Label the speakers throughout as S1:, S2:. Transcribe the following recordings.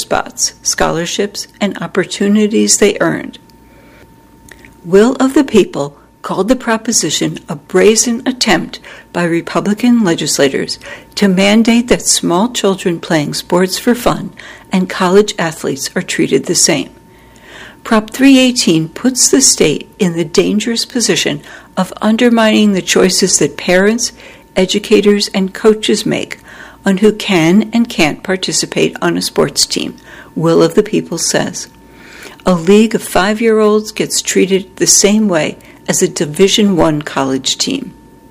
S1: spots, scholarships, and opportunities they earned. Will of the People called the proposition a brazen attempt by Republican legislators to mandate that small children playing sports for fun and college athletes are treated the same. Prop 318 puts the state in the dangerous position of undermining the choices that parents, educators, and coaches make on who can and can't participate on a sports team, Will of the People says. A league of 5-year-olds gets treated the same way as a Division I college team.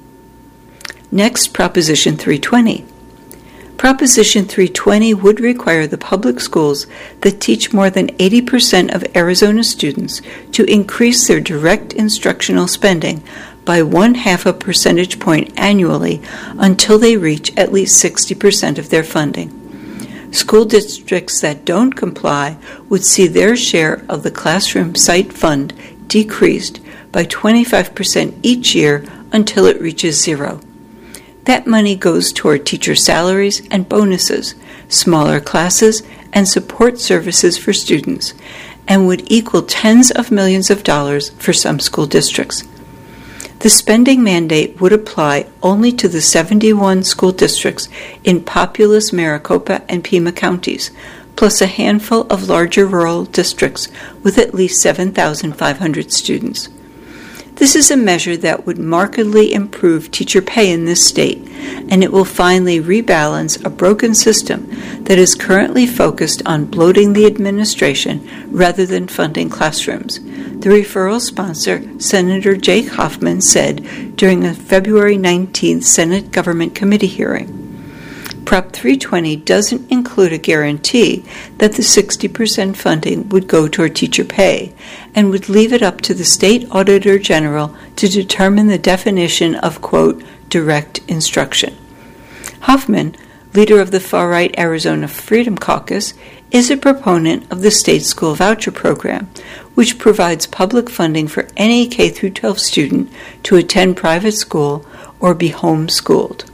S1: Next, Proposition 320. Proposition 320 would require the public schools that teach more than 80% of Arizona students to increase their direct instructional spending by 0.5 percentage point annually until they reach at least 60% of their funding. School districts that don't comply would see their share of the classroom site fund decreased by 25% each year until it reaches zero. That money goes toward teacher salaries and bonuses, smaller classes, and support services for students, and would equal tens of millions of dollars for some school districts. The spending mandate would apply only to the 71 school districts in populous Maricopa and Pima counties, plus a handful of larger rural districts with at least 7,500 students. This is a measure that would markedly improve teacher pay in this state, and it will finally rebalance a broken system that is currently focused on bloating the administration rather than funding classrooms. The referral sponsor, Senator Jake Hoffman, said during a February 19th Senate Government Committee hearing. Prop 320 doesn't include a guarantee that the 60% funding would go toward teacher pay and would leave it up to the State Auditor General to determine the definition of, quote, direct instruction. Hoffman, leader of the far-right Arizona Freedom Caucus, is a proponent of the state school voucher program, which provides public funding for any K-12 student to attend private school or be homeschooled.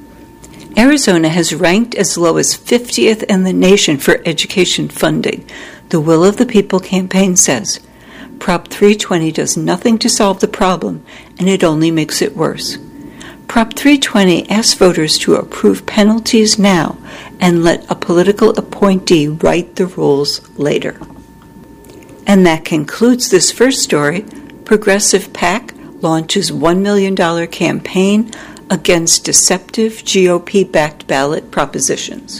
S1: Arizona has ranked as low as 50th in the nation for education funding, the Will of the People campaign says. Prop 320 does nothing to solve the problem, and it only makes it worse. Prop 320 asks voters to approve penalties now and let a political appointee write the rules later. And that concludes this first story. Progressive PAC launches $1 million campaign against deceptive GOP-backed ballot propositions.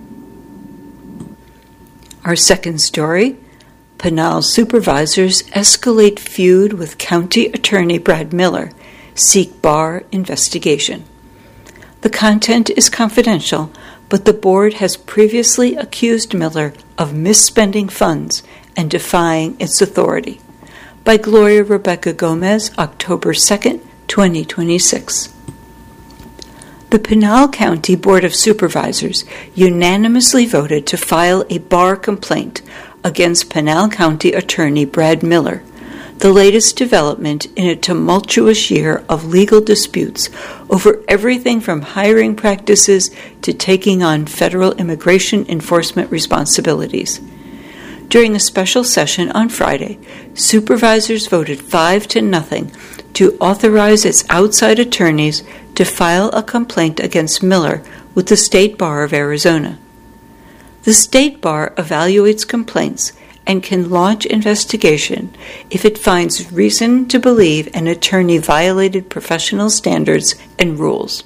S1: Our second story, Pinal supervisors escalate feud with County Attorney Brad Miller, seek bar investigation. The content is confidential, but the board has previously accused Miller of misspending funds and defying its authority. By Gloria Rebecca Gomez, October 2nd, 2026. The Pinal County Board of Supervisors unanimously voted to file a bar complaint against Pinal County Attorney Brad Miller, the latest development in a tumultuous year of legal disputes over everything from hiring practices to taking on federal immigration enforcement responsibilities. During a special session on Friday, supervisors voted 5-0 to authorize its outside attorneys to file a complaint against Miller with the State Bar of Arizona. The State Bar evaluates complaints and can launch investigation if it finds reason to believe an attorney violated professional standards and rules.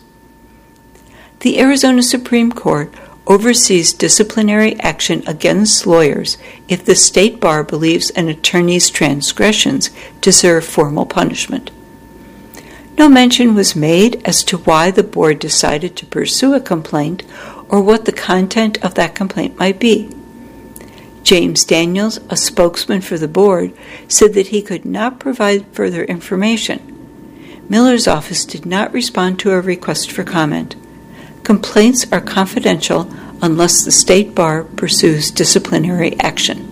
S1: The Arizona Supreme Court oversees disciplinary action against lawyers if the State Bar believes an attorney's transgressions deserve formal punishment. No mention was made as to why the board decided to pursue a complaint or what the content of that complaint might be. James Daniels, a spokesman for the board, said that he could not provide further information. Miller's office did not respond to a request for comment. Complaints are confidential unless the State Bar pursues disciplinary action.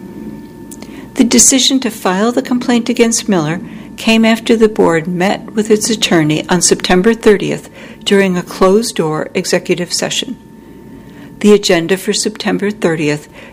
S1: The decision to file the complaint against Miller came after the board met with its attorney on September 30th during a closed-door executive session. The agenda for September 30th